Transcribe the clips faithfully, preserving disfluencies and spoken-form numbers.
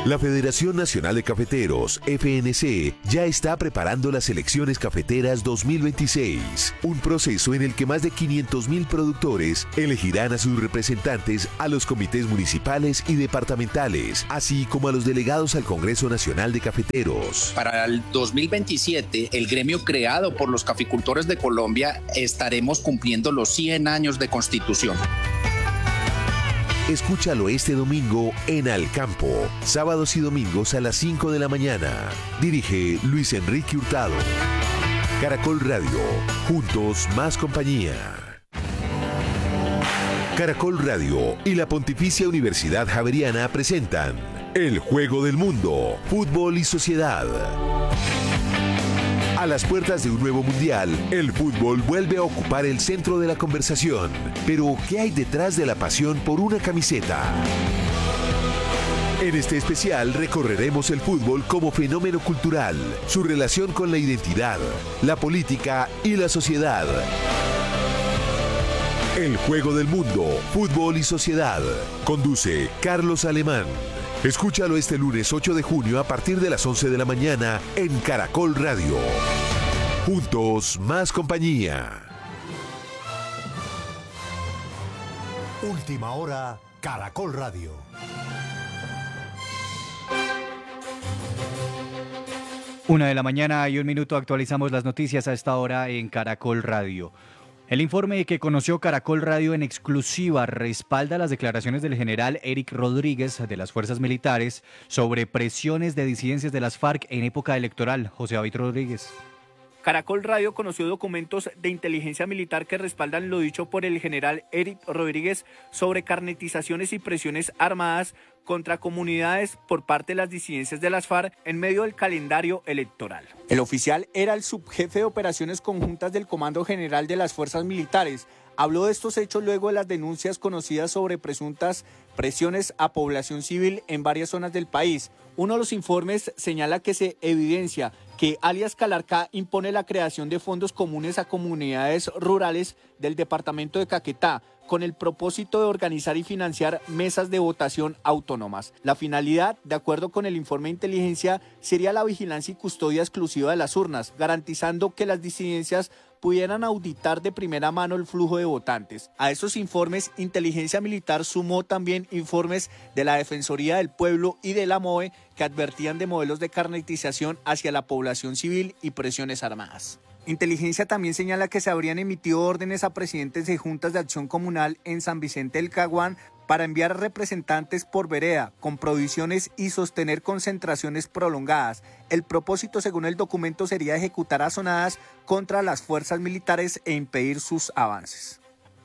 La Federación Nacional de Cafeteros, F N C, ya está preparando las elecciones cafeteras dos mil veintiséis, un proceso en el que más de quinientos mil productores elegirán a sus representantes a los comités municipales y departamentales, así como a los delegados al Congreso Nacional de Cafeteros. Para el dos mil veintisiete, el gremio creado por los caficultores de Colombia estaremos cumpliendo los cien años de constitución. Escúchalo este domingo en Al Campo, sábados y domingos a las cinco de la mañana. Dirige Luis Enrique Hurtado. Caracol Radio, juntos más compañía. Caracol Radio y la Pontificia Universidad Javeriana presentan El Juego del Mundo, Fútbol y Sociedad. A las puertas de un nuevo mundial, el fútbol vuelve a ocupar el centro de la conversación. Pero, ¿qué hay detrás de la pasión por una camiseta? En este especial recorreremos el fútbol como fenómeno cultural, su relación con la identidad, la política y la sociedad. El Juego del Mundo, Fútbol y Sociedad. Conduce Carlos Alemán. Escúchalo este lunes ocho de junio a partir de las once de la mañana en Caracol Radio. Juntos, más compañía. Última hora, Caracol Radio. Una de la mañana y un minuto, actualizamos las noticias a esta hora en Caracol Radio. El informe que conoció Caracol Radio en exclusiva respalda las declaraciones del general Eric Rodríguez de las Fuerzas Militares sobre presiones de disidencias de las FARC en época electoral. José David Rodríguez. Caracol Radio conoció documentos de inteligencia militar que respaldan lo dicho por el general Eric Rodríguez sobre carnetizaciones y presiones armadas contra comunidades por parte de las disidencias de las FARC en medio del calendario electoral. El oficial era el subjefe de operaciones conjuntas del Comando General de las Fuerzas Militares. Habló de estos hechos luego de las denuncias conocidas sobre presuntas presiones a población civil en varias zonas del país. Uno de los informes señala que se evidencia que alias Calarcá impone la creación de fondos comunes a comunidades rurales del departamento de Caquetá, con el propósito de organizar y financiar mesas de votación autónomas. La finalidad, de acuerdo con el informe de inteligencia, sería la vigilancia y custodia exclusiva de las urnas, garantizando que las disidencias pudieran auditar de primera mano el flujo de votantes. A esos informes, Inteligencia Militar sumó también informes de la Defensoría del Pueblo y de la M O E que advertían de modelos de carnetización hacia la población civil y presiones armadas. Inteligencia también señala que se habrían emitido órdenes a presidentes de juntas de acción comunal en San Vicente del Caguán para enviar representantes por vereda, con provisiones y sostener concentraciones prolongadas. El propósito, según el documento, sería ejecutar azonadas contra las fuerzas militares e impedir sus avances.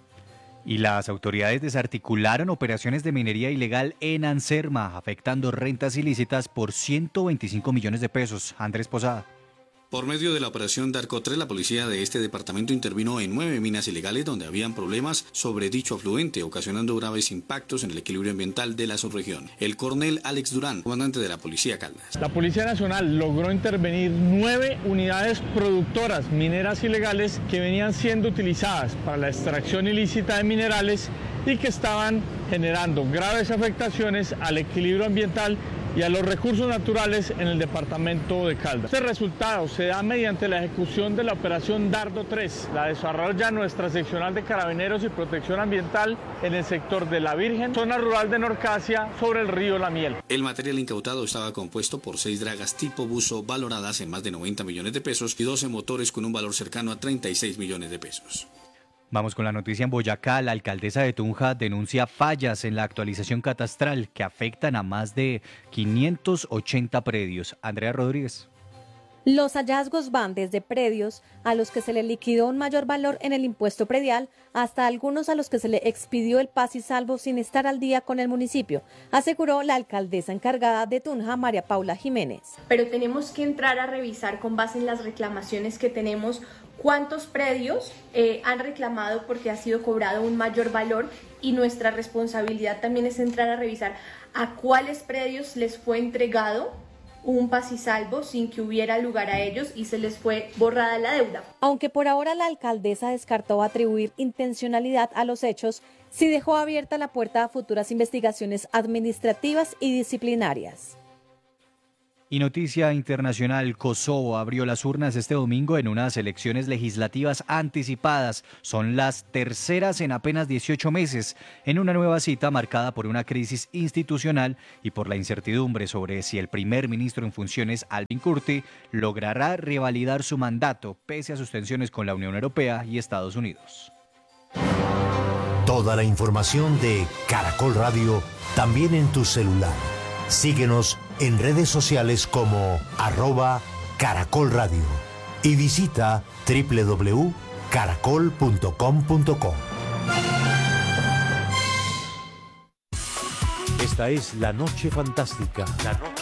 Y las autoridades desarticularon operaciones de minería ilegal en Anserma, afectando rentas ilícitas por ciento veinticinco millones de pesos. Andrés Posada. Por medio de la operación Darko tres, la policía de este departamento intervino en nueve minas ilegales donde habían problemas sobre dicho afluente, ocasionando graves impactos en el equilibrio ambiental de la subregión. El coronel Alex Durán, comandante de la Policía Caldas. La Policía Nacional logró intervenir nueve unidades productoras mineras ilegales que venían siendo utilizadas para la extracción ilícita de minerales y que estaban generando graves afectaciones al equilibrio ambiental y a los recursos naturales en el departamento de Caldas. Este resultado se da mediante la ejecución de la operación Dardo tres, la desarrolla nuestra seccional de Carabineros y Protección Ambiental en el sector de La Virgen, zona rural de Norcasia, sobre el río La Miel. El material incautado estaba compuesto por seis dragas tipo buzo valoradas en más de noventa millones de pesos y doce motores con un valor cercano a treinta y seis millones de pesos. Vamos con la noticia en Boyacá. La alcaldesa de Tunja denuncia fallas en la actualización catastral que afectan a más de quinientos ochenta predios. Andrea Rodríguez. Los hallazgos van desde predios a los que se le liquidó un mayor valor en el impuesto predial hasta algunos a los que se le expidió el paz y salvo sin estar al día con el municipio, aseguró la alcaldesa encargada de Tunja, María Paula Jiménez. Pero tenemos que entrar a revisar con base en las reclamaciones que tenemos cuántos predios eh, han reclamado porque ha sido cobrado un mayor valor y nuestra responsabilidad también es entrar a revisar a cuáles predios les fue entregado un paz y salvo sin que hubiera lugar a ellos y se les fue borrada la deuda. Aunque por ahora la alcaldesa descartó atribuir intencionalidad a los hechos, sí dejó abierta la puerta a futuras investigaciones administrativas y disciplinarias. Y noticia internacional, Kosovo abrió las urnas este domingo en unas elecciones legislativas anticipadas. Son las terceras en apenas dieciocho meses, en una nueva cita marcada por una crisis institucional y por la incertidumbre sobre si el primer ministro en funciones, Albin Kurti, logrará revalidar su mandato, pese a sus tensiones con la Unión Europea y Estados Unidos. Toda la información de Caracol Radio, también en tu celular. Síguenos en redes sociales como arroba Caracol Radio y visita doble u doble u doble u punto caracol punto com punto co. Esta es La Noche Fantástica. La Noche